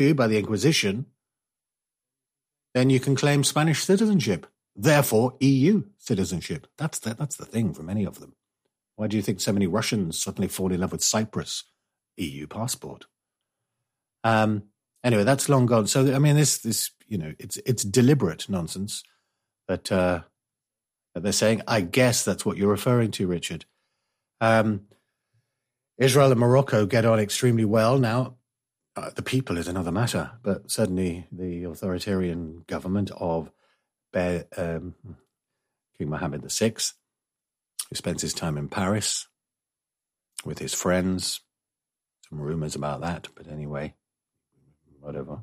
by the Inquisition, then you can claim Spanish citizenship. Therefore, EU citizenship. That's the thing for many of them. Why do you think so many Russians suddenly fall in love with Cyprus? EU passport. Anyway, that's long gone. So, I mean, this it's deliberate nonsense. But they're saying, I guess that's what you're referring to, Richard. Israel and Morocco get on extremely well now. The people is another matter, but certainly the authoritarian government of King Mohammed VI, who spends his time in Paris with his friends. Some rumors about that, but anyway, whatever.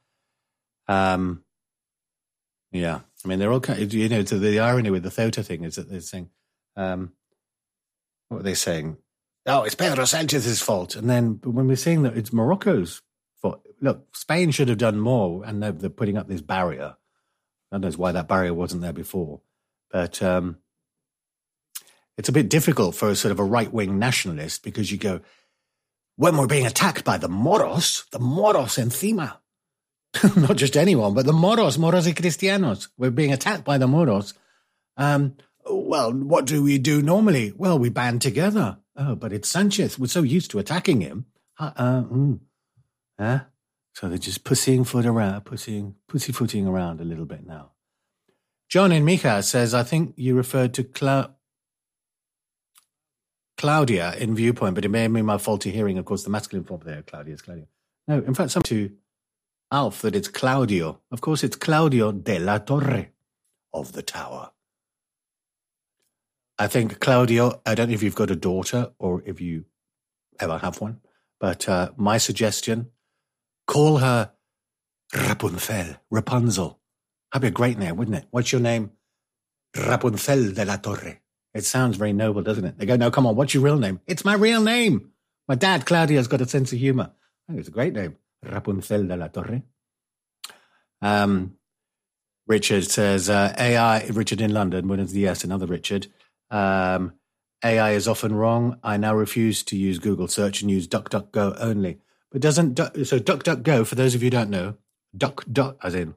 Yeah, I mean, they're all kind of, so the irony with the Ceuta thing is that they're saying, what were they saying? Oh, it's Pedro Sanchez's fault. And then when we're saying that it's Morocco's fault, look, Spain should have done more, and they're putting up this barrier. God knows why that barrier wasn't there before. But it's a bit difficult for a sort of a right-wing nationalist, because you go, when we're being attacked by the Moros encima. Not just anyone, but the Moros y Cristianos. We're being attacked by the Moros. Well, what do we do normally? Well, we band together. Oh, but it's Sanchez. We're so used to attacking him. So they're just pussyfooting around a little bit now. John in Mija says, I think you referred to Claudia in Viewpoint, but it may have been my faulty hearing. Of course, the masculine form there, Claudia is Claudia. No, in fact, some to Alf that it's Claudio. Of course, it's Claudio de la Torre of the Tower. I think Claudio, I don't know if you've got a daughter or if you ever have one, but my suggestion, call her Rapunzel. That'd be a great name, wouldn't it? What's your name? Rapunzel de la Torre. It sounds very noble, doesn't it? They go, no, come on, what's your real name? It's my real name. My dad, Claudio's got a sense of humor. I think it's a great name. Rapunzel de la Torre. Richard says, AI, Richard in London, when it's the yes, another Richard. AI is often wrong. I now refuse to use Google search and use DuckDuckGo only. But doesn't, so DuckDuckGo, for those of you who don't know, duck, as in,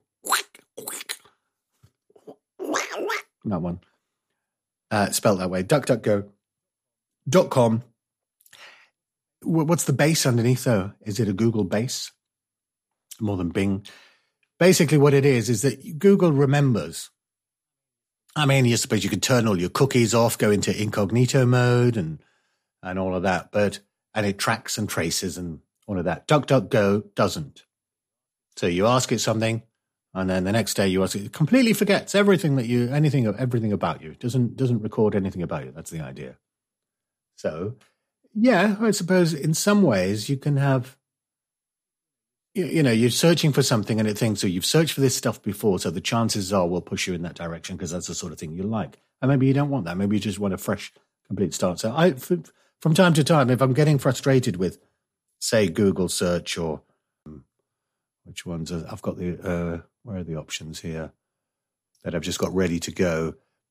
that one, spelled that way, DuckDuckGo.com. What's the base underneath, though? Is it a Google base? More than Bing. Basically what it is that Google remembers. I mean, you suppose you could turn all your cookies off, go into incognito mode and all of that, and it tracks and traces and all of that. DuckDuckGo doesn't. So you ask it something, and then the next day you ask it completely forgets everything about you. Doesn't record anything about you. That's the idea. So, yeah, I suppose in some ways you can have, you're searching for something and it thinks, so you've searched for this stuff before, so the chances are we'll push you in that direction because that's the sort of thing you like. And maybe you don't want that. Maybe you just want a fresh, complete start. So from time to time, if I'm getting frustrated with, say, Google search or which ones, I've got where are the options here that I've just got ready to go?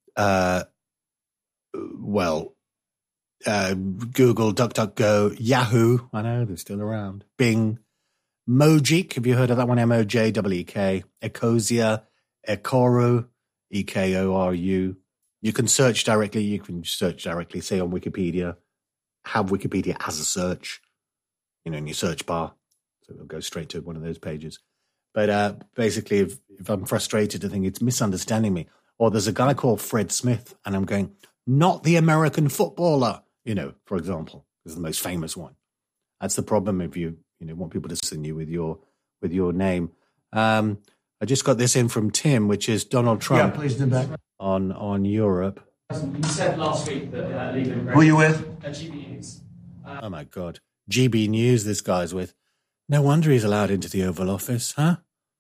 Google, DuckDuckGo, Yahoo, I know they're still around, Bing, Mojeek, have you heard of that one? Mojeek, Ecosia, Ekoru, Ekoru. You can search directly, say on Wikipedia, have Wikipedia as a search, in your search bar, so it'll go straight to one of those pages. But basically, if I'm frustrated, I think it's misunderstanding me. Or there's a guy called Fred Smith, and I'm going, not the American footballer, for example, is the most famous one. That's the problem if you want people to sing you with your name. I just got this in from Tim, which is Donald Trump. Yeah, please do that. On Europe. You said last week that legal Who are you with? GB News. Oh my God, GB News. This guy's with. No wonder he's allowed into the Oval Office, huh?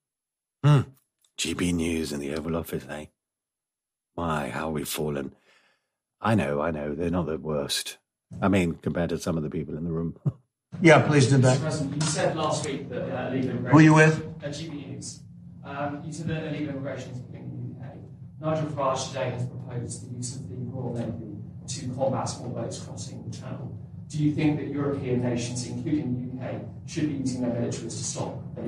GB News in the Oval Office, eh? My, how we've fallen. I know, they're not the worst. I mean, compared to some of the people in the room. Yeah, please do that. You said last week that illegal immigration... Who are you with? GB News. You said that illegal immigration is in the UK. Nigel Farage today has proposed the use of the Royal Navy to combat small boats crossing the Channel. Do you think that European nations, including the UK, should be using their militaries to stop